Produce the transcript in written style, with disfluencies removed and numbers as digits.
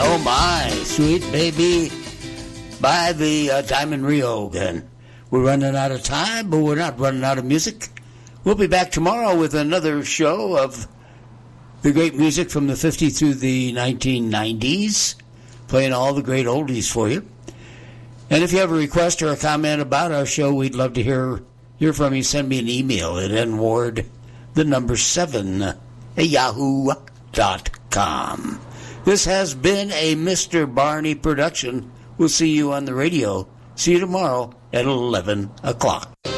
Oh my, Sweet Baby by the Diamond Rio again. We're running out of time, but we're not running out of music. We'll be back tomorrow with another show of the great music from the 50s through the 1990s, playing all the great oldies for you. And if you have a request or a comment about our show, we'd love to hear from you. Send me an email at nward7@yahoo.com. This has been a Mr. Barney production. We'll see you on the radio. See you tomorrow at 11 o'clock.